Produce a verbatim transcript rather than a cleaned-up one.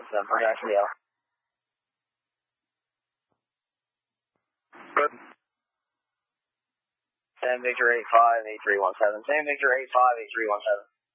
seven for Jacksonville. Sam Victor eight five eight three one seven. Sam Victor eight five eight three one seven.